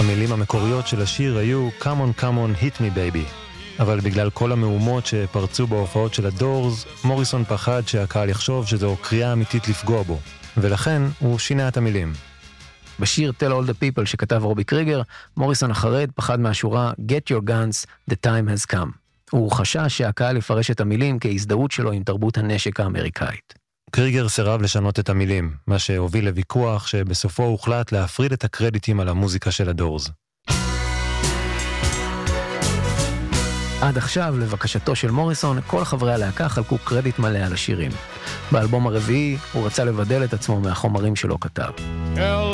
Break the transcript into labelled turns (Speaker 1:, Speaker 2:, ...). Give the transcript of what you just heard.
Speaker 1: המילים המקוריות של השיר היו Come on, come on, hit me baby. אבל בגלל כל המהומות שפרצו בהופעות של הדורס, מוריסון פחד שהקהל יחשוב שזו קריאה אמיתית לפגוע בו, ולכן הוא שינה את המילים.
Speaker 2: בשיר Tell All the People שכתב רובי קריגר, מוריסון החרד פחד מהשורה Get your guns, the time has come. הוא חשש שהקהל יפרש את המילים כהזדהות שלו עם תרבות הנשק האמריקאית.
Speaker 1: קריגר סירב לשנות את המילים, מה שהוביל לוויכוח שבסופו הוחלט להפריד את הקרדיטים על המוזיקה של הדורס.
Speaker 2: עד עכשיו, לבקשתו של מוריסון, כל חברי הלהקה חלקו קרדיט מלא על השירים. באלבום הרביעי הוא רצה לבדל את עצמו מהחומרים שלו כתב.